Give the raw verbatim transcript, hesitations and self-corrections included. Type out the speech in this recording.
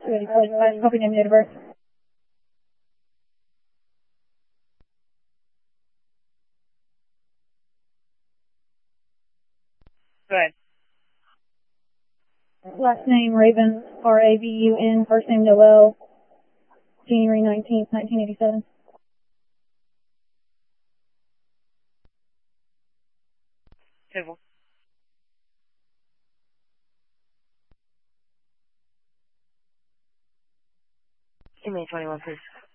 Ready, college class, copy name, date of birth. Go ahead. Last name, Raven, R A V U N. First name, Noel. January nineteenth, nineteen eighty-seven. Civil. May twenty-one, please.